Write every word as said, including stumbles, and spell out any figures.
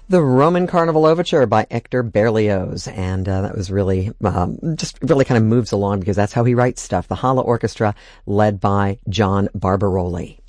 The Roman Carnival Overture by Hector Berlioz, and uh, that was really, um, just really kind of moves along because that's how he writes stuff. The Hala Orchestra, led by John Barbaroli.